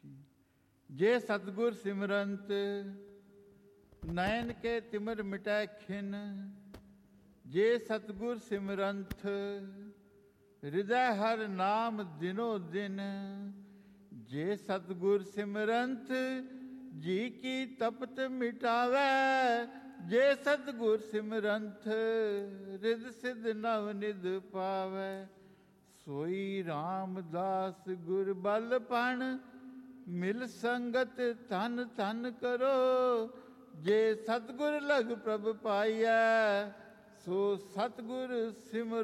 ਜੇ ਸਤਿਗੁਰ ਸਿਮਰੰਤ ਨੈਣ ਕੇ ਤਿਮਰ ਮਿਟੈ ਖਿਨ। ਜੇ ਸਤਿਗੁਰ ਸਿਮਰੰਤ ਹਿਰਦੈ ਹਰ ਨਾਮ ਦਿਨੋ ਦਿਨ। ਜੇ ਸਤਿਗੁਰ ਸਿਮਰੰਤ ਜੀ ਕੀ ਤਪਤ ਮਿਟਾਵੈ। ਜੇ ਸਤਿਗੁਰ ਸਿਮਰੰਤ ਰਿਦ ਸਿਧ ਨਵ ਨਿਧ ਪਾਵੈ। ਸੋਈ ਰਾਮਦਾਸ ਗੁਰ ਬਲ ਪਣ ਮਿਲ ਸੰਗਤ ਧਨ ਧਨ ਕਰੋ। ਜੇ ਸਤਿਗੁਰ ਲਗ ਪ੍ਰਭ ਪਾਈਐ ਸੋ ਸਤਿਗੁਰ ਸਿਮਰੋ।